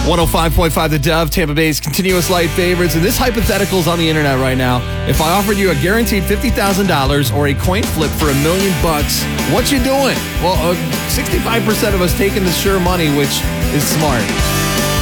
105.5 The Dove, Tampa Bay's continuous light favorites. And this hypothetical is on the internet right now. If I offered you a guaranteed $50,000 or a coin flip for $1 million, what you doing? Well, 65% of us taking the sure money, which is smart.